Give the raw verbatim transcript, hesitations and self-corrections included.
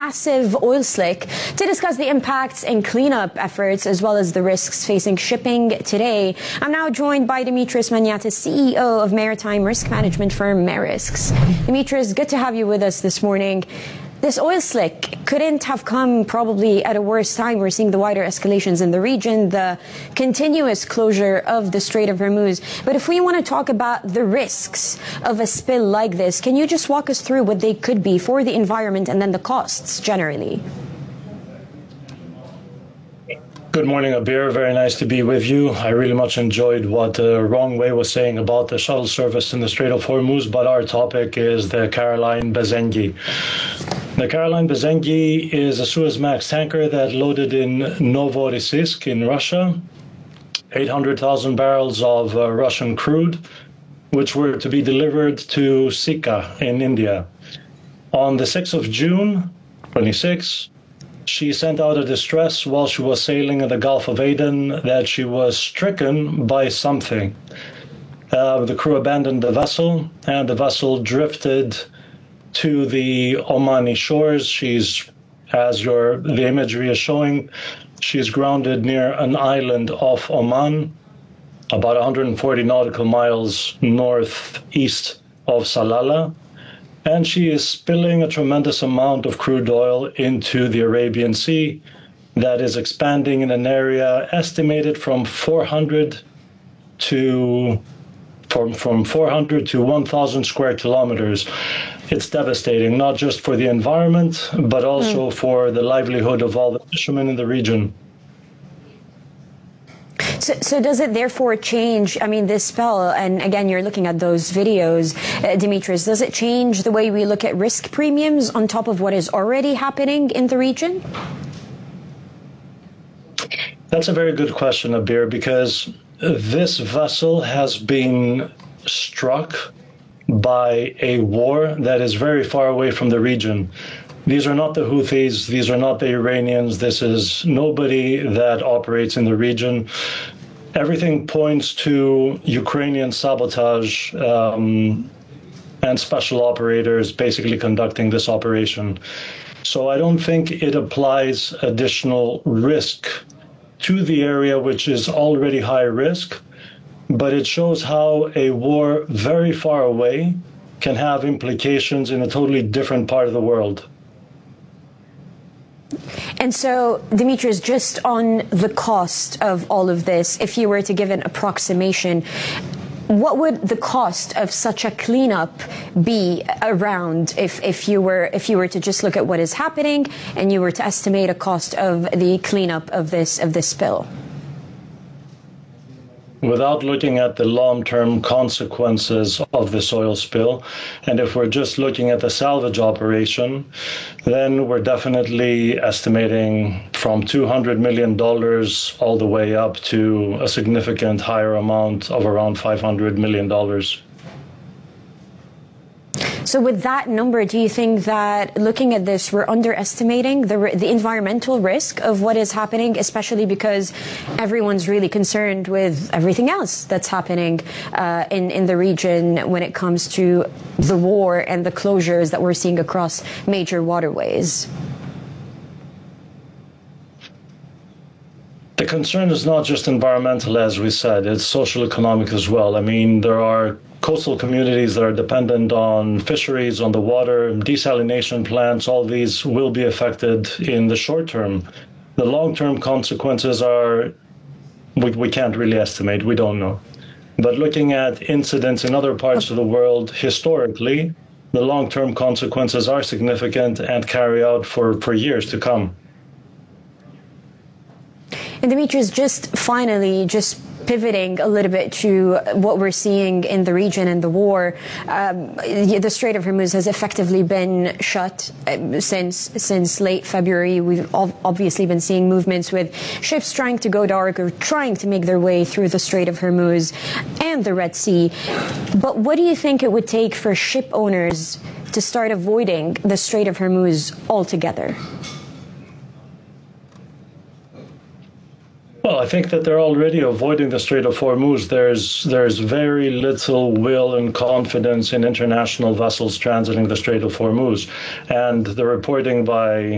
massive oil slick. To discuss the impacts and cleanup efforts as well as the risks facing shipping today, I'm now joined by Dimitris Maniatis, C E O of maritime risk management firm Marisks. Dimitris, good to have you with us this morning. This oil slick couldn't have come probably at a worse time. We're seeing the wider escalations in the region, the continuous closure of the Strait of Hormuz. But if we want to talk about the risks of a spill like this, can you just walk us through what they could be for the environment and then the costs generally? Good morning, Abir. Very nice to be with you. I really much enjoyed what uh, Wrong Way was saying about the shuttle service in the Strait of Hormuz, but our topic is the Caroline Bazengi. The Caroline Bazengi is a Suezmax tanker that loaded in Novorossiysk in Russia, eight hundred thousand barrels of uh, Russian crude, which were to be delivered to Sikka in India. On the sixth of June, twenty-six, she sent out a distress while she was sailing in the Gulf of Aden that she was stricken by something. Uh, the crew abandoned the vessel, and the vessel drifted to the Omani shores. She's, as your the imagery is showing, she's grounded near an island off Oman, about one hundred forty nautical miles northeast of Salalah. And she is spilling a tremendous amount of crude oil into the Arabian Sea that is expanding in an area estimated from four hundred to from, from four hundred to one thousand square kilometers. It's devastating, not just for the environment, but also mm. for the livelihood of all the fishermen in the region. So, so does it therefore change, I mean, this spell, and again, you're looking at those videos, uh, Dimitris, does it change the way we look at risk premiums on top of what is already happening in the region? That's a very good question, Abir, because this vessel has been struck by a war that is very far away from the region. These are not the Houthis, these are not the Iranians, this is nobody that operates in the region. Everything points to Ukrainian sabotage um, and special operators basically conducting this operation. So I don't think it applies additional risk to the area, which is already high risk, but it shows how a war very far away can have implications in a totally different part of the world. And so, Dimitris, just on the cost of all of this, if you were to give an approximation, what would the cost of such a cleanup be around if, if you were if you were to just look at what is happening and you were to estimate a cost of the cleanup of this of this spill? Without looking at the long-term consequences of this oil spill, and if we're just looking at the salvage operation, then we're definitely estimating from two hundred million dollars all the way up to a significant higher amount of around five hundred million dollars. So with that number, do you think that looking at this, we're underestimating the the environmental risk of what is happening, especially because everyone's really concerned with everything else that's happening uh, in, in the region when it comes to the war and the closures that we're seeing across major waterways? The concern is not just environmental, as we said, it's social economic as well. I mean, there are coastal communities that are dependent on fisheries, on the water, desalination plants. All these will be affected in the short term. The long-term consequences are, we, we can't really estimate, we don't know. But looking at incidents in other parts of the world historically, the long-term consequences are significant and carry out for, for years to come. And Dimitris, just finally, just pivoting a little bit to what we're seeing in the region and the war, um, the Strait of Hormuz has effectively been shut uh, since since late February. We've obviously been seeing movements with ships trying to go dark or trying to make their way through the Strait of Hormuz and the Red Sea. But what do you think it would take for ship owners to start avoiding the Strait of Hormuz altogether? Well, I think that they're already avoiding the Strait of Hormuz. There's there's very little will and confidence in international vessels transiting the Strait of Hormuz. And the reporting by